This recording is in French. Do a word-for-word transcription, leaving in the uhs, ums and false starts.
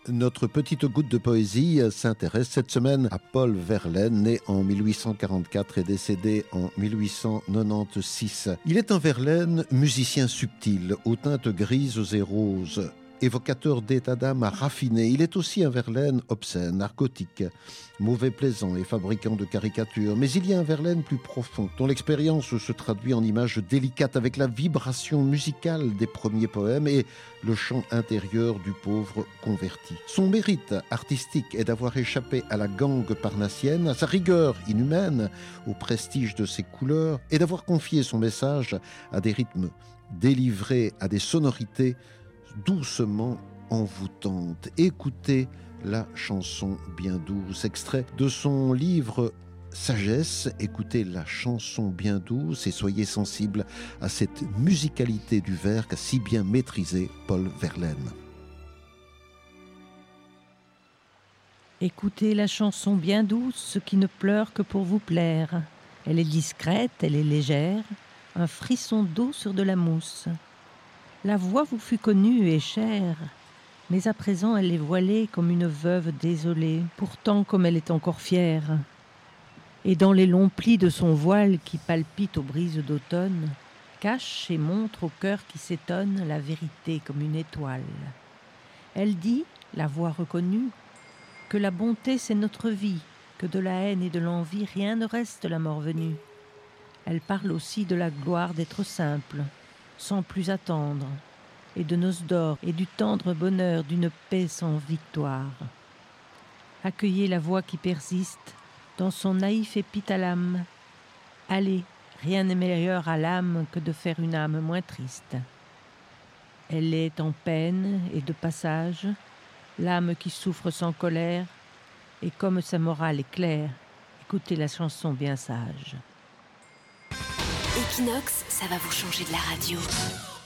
Notre petite goutte de poésie s'intéresse cette semaine à Paul Verlaine, né en mille huit cent quarante-quatre et décédé en mille huit cent quatre-vingt-seize. Il est un Verlaine musicien subtil, aux teintes grises et roses, évocateur d'état d'âme raffiné. Il est aussi un Verlaine obscène, narcotique, mauvais plaisant et fabricant de caricatures. Mais il y a un Verlaine plus profond, dont l'expérience se traduit en images délicates avec la vibration musicale des premiers poèmes et le chant intérieur du pauvre converti. Son mérite artistique est d'avoir échappé à la gangue parnassienne, à sa rigueur inhumaine, au prestige de ses couleurs, et d'avoir confié son message à des rythmes délivrés, à des sonorités doucement envoûtante. Écoutez la chanson bien douce, extrait de son livre Sagesse. Écoutez la chanson bien douce et soyez sensibles à cette musicalité du vers qu'a si bien maîtrisé Paul Verlaine. Écoutez la chanson bien douce qui ne pleure que pour vous plaire. Elle est discrète, elle est légère, un frisson d'eau sur de la mousse. La voix vous fut connue et chère, mais à présent elle est voilée comme une veuve désolée, pourtant comme elle est encore fière. Et dans les longs plis de son voile qui palpite aux brises d'automne, cache et montre au cœur qui s'étonne la vérité comme une étoile. Elle dit, la voix reconnue, que la bonté c'est notre vie, que de la haine et de l'envie rien ne reste la mort venue. Elle parle aussi de la gloire d'être simple, sans plus attendre, et de noces d'or et du tendre bonheur d'une paix sans victoire. Accueillez la voix qui persiste dans son naïf épithalame. Allez, rien n'est meilleur à l'âme que de faire une âme moins triste. Elle est en peine et de passage, l'âme qui souffre sans colère, et comme sa morale est claire, écoutez la chanson bien sage. Equinox, ça va vous changer de la radio.